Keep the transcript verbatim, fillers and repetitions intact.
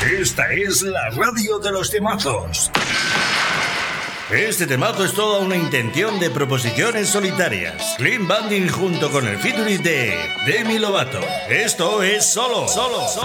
Esta es la radio de los temazos. Este temazo es toda una intención de proposiciones solitarias. Clean Banding junto con el featuring de Demi Lovato. Esto es Solo, Solo, Solo.